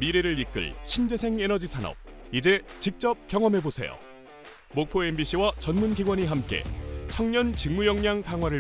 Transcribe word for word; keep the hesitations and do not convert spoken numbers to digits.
미래를 이끌 신재생 에너지 산업, 이제 직접 경험해보세요. 목포 엠비씨와 전문기관이 함께 청년 직무 역량 강화를